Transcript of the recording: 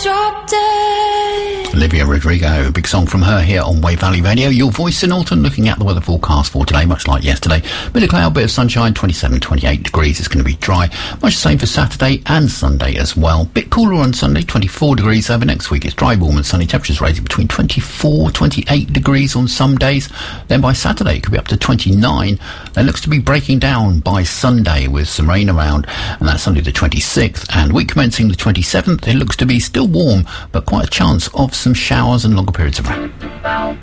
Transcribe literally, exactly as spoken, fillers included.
drop dead. Olivia Rodrigo, big song from her here on Wave Valley Radio. Your voice in Alton, looking at the weather forecast for today, much like yesterday. Bit of cloud, bit of sunshine, twenty-seven, twenty-eight degrees. It's going to be dry. Much the same for Saturday and Sunday as well. Bit cooler on Sunday, twenty-four degrees. Over next week, it's dry, warm and sunny. Temperatures raising between twenty-four, twenty-eight degrees on some days. Then by Saturday, it could be up to twenty-nine. Then looks to be breaking down by Sunday with some rain around, and that's Sunday the twenty-sixth. And week commencing the twenty-seventh, it looks to be still warm, but quite a chance of some showers and longer periods of rain.